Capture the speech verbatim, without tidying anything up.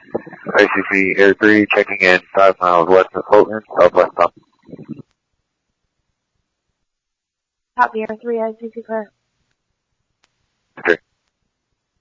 I C C Air three checking in five miles west of Fulton, southwest stop. Copy Air three, I C C clear. Okay.